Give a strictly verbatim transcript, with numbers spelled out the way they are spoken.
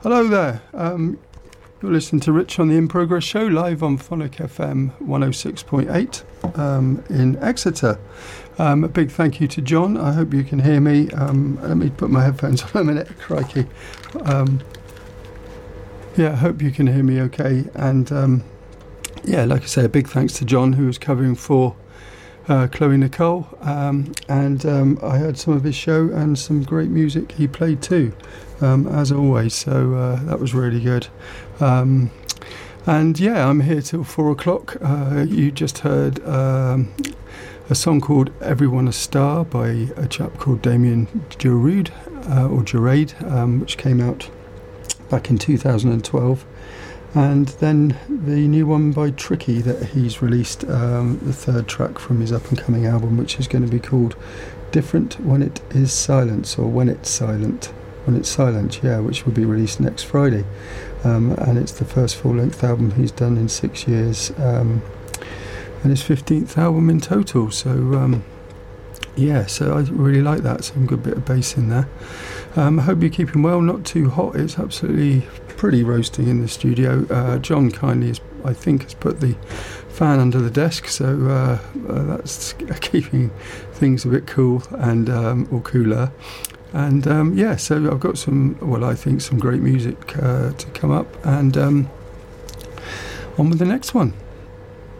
Hello there. Um, you're listening to Rich on the In Progress Show, live on Phonic F M one oh six point eight um, in Exeter. Um, a big thank you to John. I hope you can hear me. Um, let me put my headphones on a minute. Crikey. Um, yeah, I hope you can hear me okay. And um, yeah, like I say, a big thanks to John, who was covering for Uh, Chloe Nicole, um, and um, I heard some of his show and some great music he played too, um, as always, so uh, that was really good. Um, and yeah, I'm here till four o'clock. Uh, you just heard um, a song called Everyone a Star by a chap called Damien Giroud, uh, or Gerade, um, which came out back in two thousand twelve. And then the new one by Tricky that he's released, um, the third track from his up-and-coming album, which is going to be called Different When It Is Silence, or When It's Silent. When It's Silent, yeah, which will be released next Friday. Um, and it's the first full-length album he's done in six years, um, and his fifteenth album in total. So, um, yeah, so I really like that. Some good bit of bass in there. Um, I hope you're keeping well, not too hot. It's absolutely pretty roasting in the studio. Uh, John kindly, has, I think, has put the fan under the desk, so uh, uh, that's keeping things a bit cool and um, or cooler. And um, yeah, so I've got some, well, I think some great music uh, to come up, and um, on with the next one.